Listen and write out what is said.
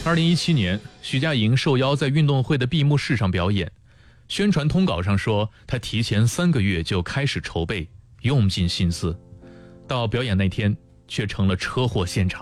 2017年，徐佳莹受邀在运动会的闭幕式上表演，宣传通稿上说她提前3个月就开始筹备，用尽心思，到表演那天却成了车祸现场。